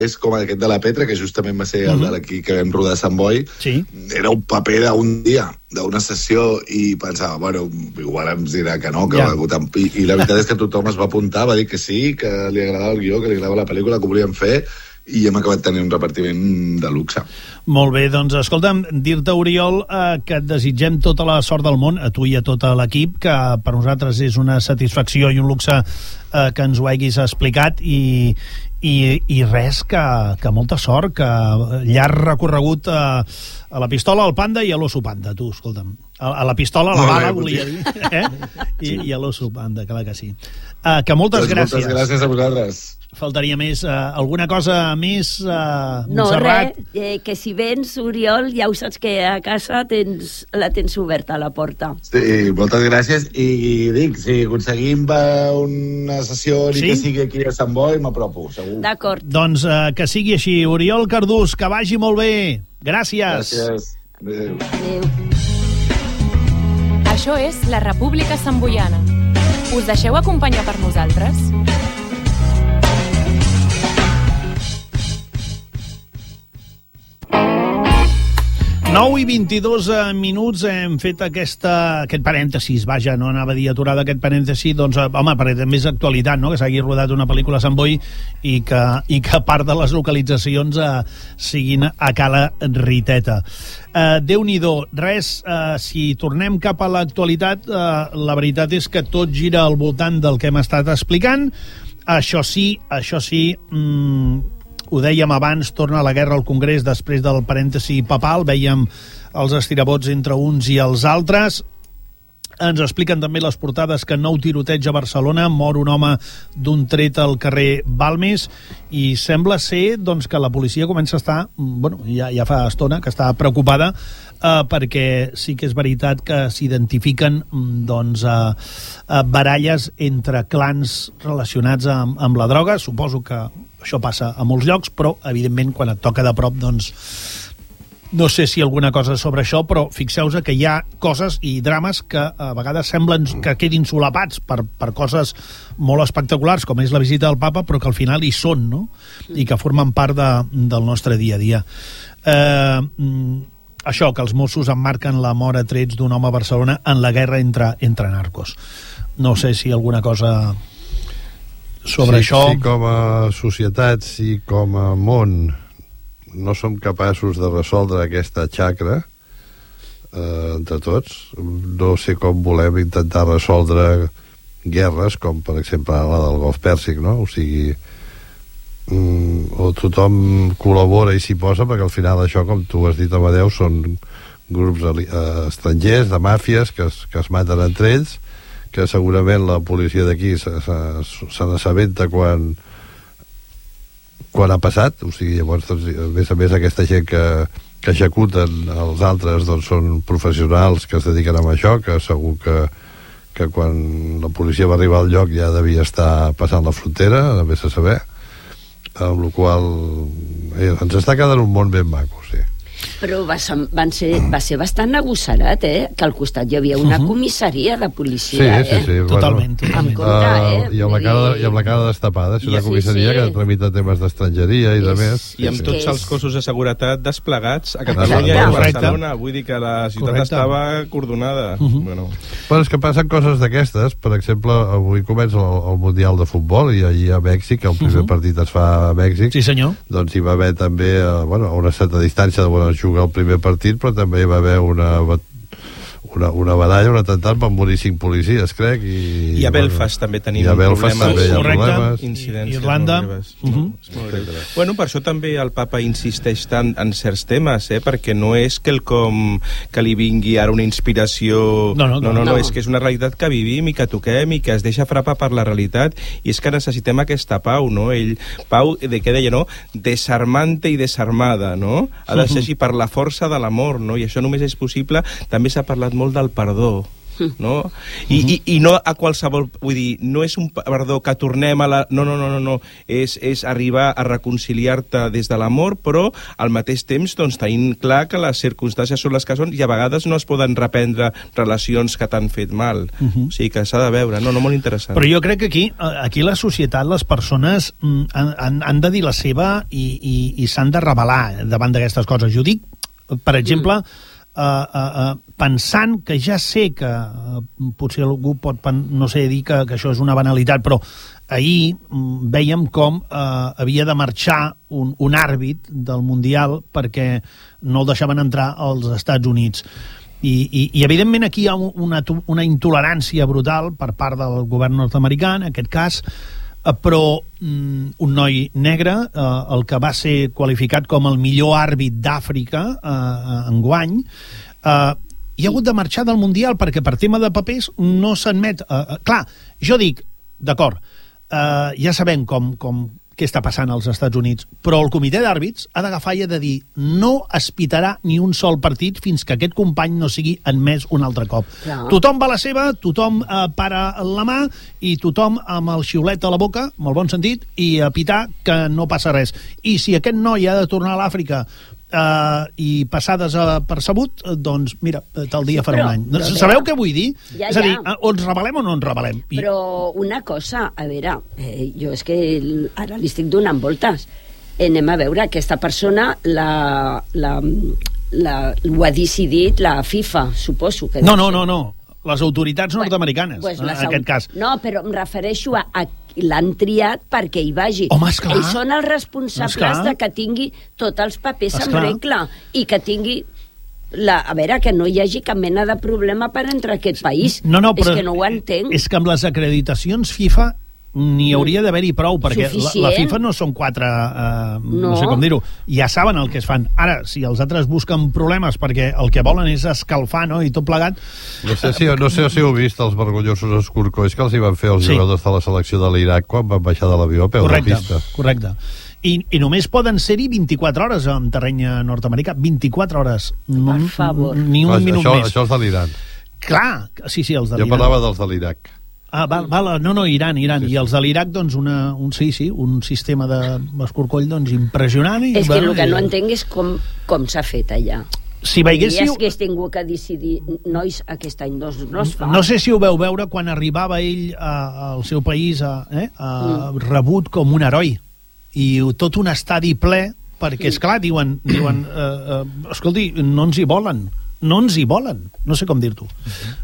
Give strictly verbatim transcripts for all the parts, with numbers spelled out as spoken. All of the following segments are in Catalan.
és com aquest de la Petra, que justament va ser el Mhm. de l'equip que vam rodar a Sant Boi. Sí. Era un paper d'un dia, d'una sessió, i pensava, bueno, igual ens dirà que no, que Ja. va votar... I, I la veritat és que tothom es va apuntar, va dir que sí, que li agradava el guió, que li agradava la pel·lícula, que ho volíem fer, i hem acabat tenint un repartiment de luxe. Molt bé, doncs escolta'm, dir-te, Oriol, eh, que et desitgem tota la sort del món, a tu i a tot l'equip, que per nosaltres és una satisfacció i un luxe eh, que ens ho haguis explicat, i, i, i res, que, que molta sort, que llarg recorregut a, a la pistola, al panda i a l'oso panda, tu, escolta'm. A, a la pistola, a la Molt bala, bé, volia dir, eh? I, i a l'oso panda, clar que sí. Uh, que moltes Doncs gràcies. Moltes gràcies a vosaltres. Faltaria més. Uh, alguna cosa més, uh, No, Montserrat? res, eh, que si vens, Oriol, ja ho saps que a casa tens, la tens oberta a la porta. Sí, moltes gràcies. I dic, si aconseguim va una sessió ni Sí? que sigui aquí a Sant Boi, m'apropo, segur. D'acord. Doncs uh, que sigui així. Oriol Cardús, que vagi molt bé. Gràcies. Gràcies. Adéu. Adéu. Això és la República Samboiana. Us deixeu acompanyar per nosaltres? nou i vint-i-dos minuts hem fet aquesta, aquest parèntesis, vaja, no anava a dir aturada aquest parèntesi, doncs, home, perquè també és actualitat, no?, que s'hagi rodat una pel·lícula a Sant Boi i que, i que part de les localitzacions eh, siguin a Cala Riteta. Eh, Déu-n'hi-do, res, eh, si tornem cap a l'actualitat, eh, la veritat és que tot gira al voltant del que hem estat explicant. Això sí, això sí... Mmm, ho dèiem abans, torna la guerra al Congrés després del parèntesi papal, vèiem els estirabots entre uns i els altres. Ens expliquen també les portades que nou tiroteig a Barcelona, mor un home d'un tret al carrer Balmes, i sembla ser doncs, que la policia comença a estar, bueno, ja, ja fa estona que està preocupada, eh, perquè sí que és veritat que s'identifiquen doncs, eh, eh, baralles entre clans relacionats amb, amb la droga. Suposo que això passa a molts llocs, però evidentment quan et toca de prop, doncs no sé si alguna cosa sobre això, però fixeu-vos que hi ha coses i drames que a vegades semblen que quedin solapats per, per coses molt espectaculars, com és la visita del papa, però que al final hi són, no?, i que formen part de, del nostre dia a dia. Eh, això, que els Mossos emmarquen la mort a trets d'un home a Barcelona en la guerra entre, entre narcos. No sé si alguna cosa sobre sí, això... Si com a societat, si com a món no som capaços de resoldre aquesta xacra eh, entre tots, no sé com volem intentar resoldre guerres com per exemple la del Golf Pèrsic, no? O sigui, mm, o tothom col·labora i s'hi posa, perquè al final això, com tu has dit, Amadeu, són grups eh, estrangers de màfies que es, que es maten entre ells, que segurament la policia d'aquí se, se, se n'assabenta quan quan ha passat, o sigui, llavors doncs, a més a més aquesta gent que, que executen els altres doncs són professionals que es dediquen a això, que segur que, que quan la policia va arribar al lloc ja devia estar passant la frontera, a més a saber, amb la qual eh, ens està quedant un món ben maco, sí. Però va ser, van ser, va ser bastant agossarat, eh? Que al costat hi havia una comissaria de policia, sí, sí, sí, eh? Totalment, Amb totalment. compte, eh? Uh, I amb la cara, de, i amb la cara destapada, és una Sí, comissaria sí. que tramita temes d'estrangeria i de més. I amb sí, tots És- els cossos de seguretat desplegats a Catalunya Correcte. i a Correcte. Barcelona. Vull dir que la ciutat Correcte. estava cordonada. Mhm. Bueno, Però és que passen coses d'aquestes. Per exemple, avui comença el, el Mundial de Futbol i ahir a Mèxic, el primer Mhm. partit es fa a Mèxic, Sí, senyor. doncs hi va haver també, eh, bueno, a una certa distància de on es juga el primer partit, però també hi va haver una, una, una baralla, un atemptat, van morir cinc policies, crec, i... I a bueno, Belfast també tenim i a Belfast problemes. també hi ha Correcte. problemes. Incidències Irlanda. molt greus. Mhm. És molt greu. Bueno, per això també el papa insisteix tant en certs temes, eh? Perquè no és que el com que li vingui ara una inspiració... No, no, no, no, no. no, és que és una realitat que vivim i que toquem i que es deixa frapar per la realitat, i és que necessitem aquesta pau, no? Ell, pau, de què deia, no? Desarmante i desarmada, no? Ha de ser així per la força de l'amor, no? I això només és possible, també s'ha parlat molt del perdó, no? I, i, i no a qualsevol... Vull dir, no és un... Perdó, que tornem a la... No, no, no, no, no. És, és arribar a reconciliar-te des de l'amor, però al mateix temps doncs, tenint clar que les circumstàncies són les que són i a vegades no es poden reprendre relacions que t'han fet mal. Uh-huh. O sigui que s'ha de veure. No, no, molt interessant. Però jo crec que aquí, aquí la societat, les persones mm, han, han de dir la seva i, i, i s'han de rebel·lar davant d'aquestes coses. Jo dic, per exemple... Mm. Uh, uh, uh, pensant que ja sé que uh, potser algú pot, no sé, dir que, que això és una banalitat, però ahir um, veiem com uh, havia de marxar un, un àrbit del Mundial perquè no el deixaven entrar als Estats Units. I, i, i evidentment aquí hi ha una, una intolerància brutal per part del govern nord-americà, en aquest cas, Uh, però um, un noi negre, uh, el que va ser qualificat com el millor àrbit d'Àfrica uh, enguany, uh, hi ha hagut de marxar del Mundial perquè per tema de papers no s'admet... Uh, uh, clar, jo dic, d'acord, uh, ja sabem com, com, què està passant als Estats Units, però el comitè d'àrbits ha d'agafar i ha de dir no es pitarà ni un sol partit fins que aquest company no sigui admès un altre cop. Clar. Tothom va a la seva, tothom eh, para la mà i tothom amb el xiulet a la boca, amb el bon sentit, i a pitar que no passa res. I si aquest noi ha de tornar a l'Àfrica Uh, i passar desapercebut, doncs mira, tal dia sí, farà però, un any. Però, sabeu què vull dir? Ja, és a dir, ja. o ens rebel·lem o no ens rebel·lem? I... Però una cosa, a veure, eh, jo és que ara li estic donant voltes. Eh, anem a veure, aquesta persona la, la, la, ho ha decidit la FIFA, suposo. Que no, no, no, no. Les autoritats nord-americanes, pues, pues en aquest cas. No, però em refereixo a, a l'han triat perquè hi vagi. Home, esclar. Ells són els responsables de que tingui tots els papers en regla i que tingui... La, a veure, que no hi hagi cap mena de problema per entrar a aquest país. No, no, és que no ho entenc. És que amb les acreditacions FIFA n'hi hauria d'haver-hi prou, perquè la, la FIFA no són quatre, eh, no. no sé com dir-ho, ja saben el que es fan. Ara, si els altres busquen problemes perquè el que volen és escalfar, no?, i tot plegat... No sé si, no sé si heu vist els vergonyosos escorcolls que els hi van fer els sí. jugadors de la selecció de l'Iraq quan van baixar de l'avió a peu de pista. Correcte. I, i només poden ser-hi vint-i-quatre hores en terreny nord-americà. vint-i-quatre hores. No, per favor. Ni un minut això, més. Això és de l'Iran. Clar, sí, sí, els de l'Iran. Jo parlava dels de l'Iraq. Ah, val, val, no, no, Iran, Iran. Sí, sí. I els de l'Iraq, doncs, una, un, sí, sí, un sistema d'escorcoll, doncs, impressionant. I, és que bueno, el que no entenc és com, com s'ha fet allà. Si veiéssiu... I és que es tingut que decidir, nois, aquest any no, no es fa. No sé si ho veu veure quan arribava ell a, al seu país a, eh, a, mm. rebut com un heroi. I tot un estadi ple, perquè, esclar, diuen, diuen eh, eh, escolti, no ens hi volen, no ens hi volen. No sé com dir-t'ho.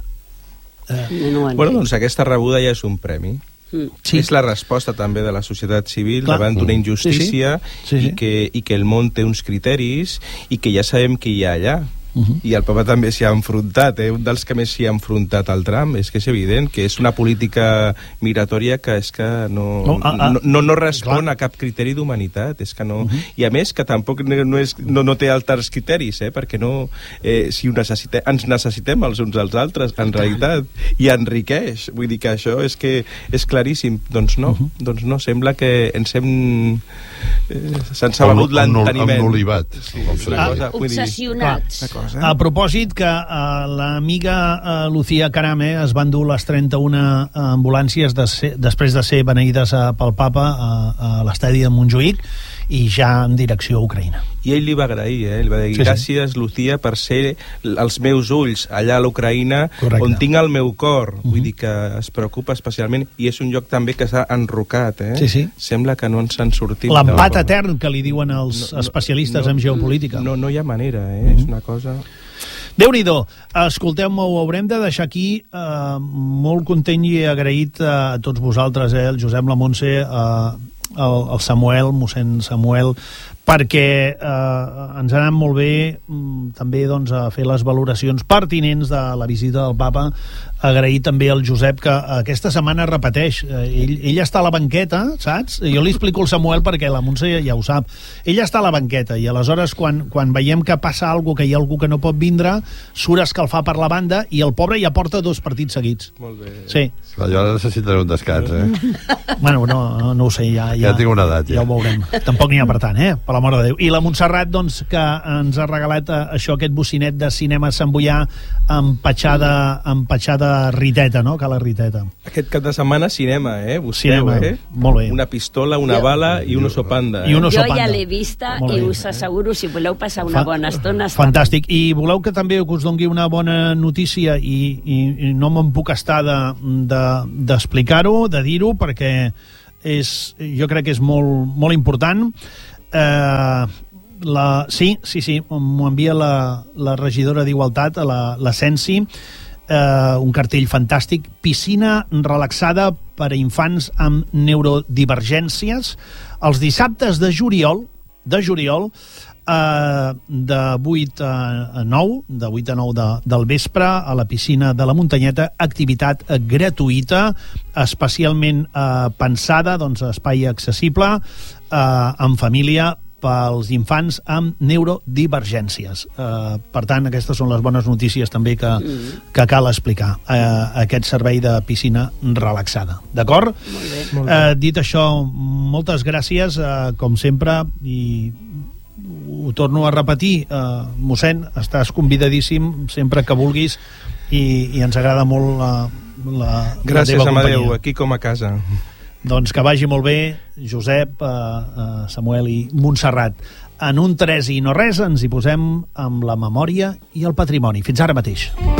Eh, no bueno, doncs aquesta rebuda ja és un premi. Mm. Sí. És la resposta també de la societat civil Clar. davant d'una injustícia sí, sí. Sí, sí. I, que, i que el món té uns criteris i que ja sabem què hi ha allà. Uh-huh. I el papa també s'hi ha enfrontat, eh? Un dels que més s'hi ha enfrontat al Trump. És que és evident que és una política migratòria que és que no, no, a, a, no, no, no respon clar. a cap criteri d'humanitat. És que no... Uh-huh. I a més que tampoc no, és, no, no té altres criteris, eh? Perquè no... Eh, si ho necessite, ens necessitem els uns als altres, en realitat, i enriqueix. Vull dir que això és que és claríssim. Doncs no, uh-huh. doncs no. Sembla que ens hem... Eh, se'ns ha venut l'enteniment. Amb l'olivat. Sí, ah, cosa, obsessionats. Dir, a propòsit que uh, l'amiga uh, Lucía Carame es van dur les trenta-una ambulàncies de ser, després de ser beneïdes uh, pel papa uh, a l'estadi de Montjuïc i ja en direcció a Ucraïna. I ell li va agrair, eh? Li va dir, sí, gràcies, sí. Lucía, per ser els meus ulls allà a l'Ucraïna, on tinc el meu cor. Uh-huh. Vull dir que es preocupa especialment, i és un lloc també que s'ha enrocat, eh? Sí, sí. Sembla que no ens han sortit. L'empat etern que li diuen els no, no, especialistes no, en geopolítica. No, no hi ha manera, eh? Uh-huh. És una cosa... Déu-n'hi-do. Escolteu-me, ho haurem de deixar aquí. Uh, molt content i agraït a tots vosaltres, eh? El Josep, la Montse, uh, el, el Samuel, mossèn Samuel, perquè eh, ens ha anat molt bé mm, també doncs, a fer les valoracions pertinents de la visita del papa. Agrair també al Josep que aquesta setmana repeteix, ell, ell està a la banqueta, saps? Jo li explico al Samuel perquè la Montse ja ho sap. Ell està a la banqueta i aleshores quan, quan veiem que passa alguna cosa, que hi ha algú que no pot vindre, surt a escalfar per la banda i el pobre ja porta dos partits seguits. Molt bé. Sí. Però jo ara necessitaré un descans, eh? Bueno, no, no, no ho sé, ja, ja, ja tinc una edat, ja. Ja ho veurem. Tampoc n'hi ha per tant, eh? Per per l'amor de Déu. I la Montserrat, doncs, que ens ha regalat això, aquest bocinet de cinema Sant Boià empatxada, empatxada riteta, no? Que la riteta. Aquest cap de setmana cinema, eh? Vostè, cinema, eh? Molt bé. Una pistola, una jo, bala i un oso panda. Eh? I un oso jo panda. ja l'he vista i us asseguro, si voleu passar una Fa bona estona... Fantàstic. I voleu que també us doni una bona notícia i, i, i no me'n puc estar d'explicar-ho, de, de, de dir-ho, perquè és, jo crec que és molt, molt important. Eh, la, sí, sí, sí, m'ho envia la, la regidora d'Igualtat, la, la Sensi, eh, un cartell fantàstic, piscina relaxada per a infants amb neurodivergències, els dissabtes de juliol, de juliol, Uh, de vuit a nou, de vuit a nou de, del vespre, a la piscina de la Muntanyeta, activitat uh, gratuïta, especialment uh, pensada, doncs espai accessible, uh, en família, pels infants amb neurodivergències. Uh, per tant, aquestes són les bones notícies també que, que cal explicar. Uh, aquest servei de piscina relaxada. D'acord? Molt bé. Uh, dit això, moltes gràcies, uh, com sempre, i ho torno a repetir, uh, mossèn, estàs convidadíssim sempre que vulguis i, i ens agrada molt la, la, gràcies, la teva Amadeu, companyia. aquí com a casa. Doncs que vagi molt bé, Josep, uh, uh, Samuel i Montserrat. En un tres i no res ens hi posem amb la memòria i el patrimoni. Fins ara mateix.